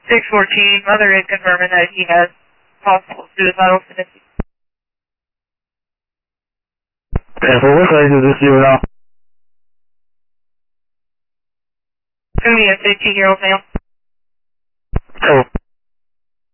614, mother is confirming that he has possible suicidal tendencies. And for what size is this juvenile? 2 15-year-old male.